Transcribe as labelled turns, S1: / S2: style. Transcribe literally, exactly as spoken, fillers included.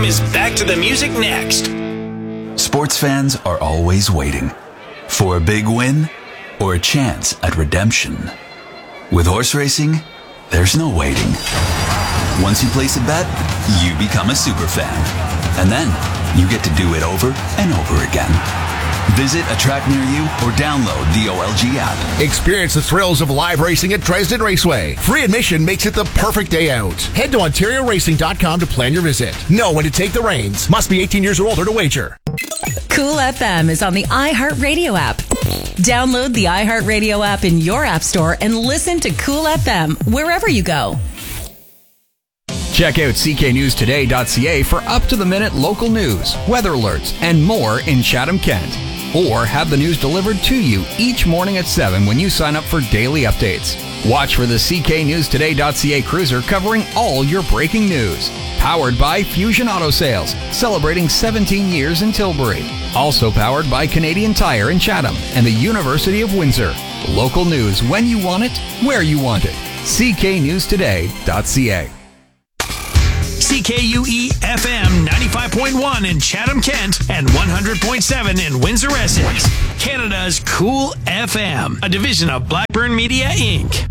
S1: M is back to the music next.
S2: Sports fans are always waiting for a big win or a chance at redemption. With horse racing, there's no waiting. Once you place a bet, you become a super fan. And then you get to do it over and over again. Visit a track near you or download the O L G app.
S3: Experience the thrills of live racing at Dresden Raceway. Free admission makes it the perfect day out. Head to Ontario Racing dot com to plan your visit. Know when to take the reins. Must be eighteen years or older to wager.
S4: Cool F M is on the iHeartRadio app. Download the iHeartRadio app in your app store and listen to Cool F M wherever you go.
S5: Check out c k news today dot c a for up-to-the-minute local news, weather alerts, and more in Chatham-Kent. Or have the news delivered to you each morning at seven when you sign up for daily updates. Watch for the c k news today dot c a cruiser covering all your breaking news. Powered by Fusion Auto Sales, celebrating seventeen years in Tilbury. Also powered by Canadian Tire in Chatham and the University of Windsor. Local news when you want it, where you want it. c k news today dot c a.
S1: C K U E F M ninety-five point one in Chatham-Kent and one hundred point seven in Windsor-Essex. Canada's Cool F M, a division of Blackburn Media, Incorporated.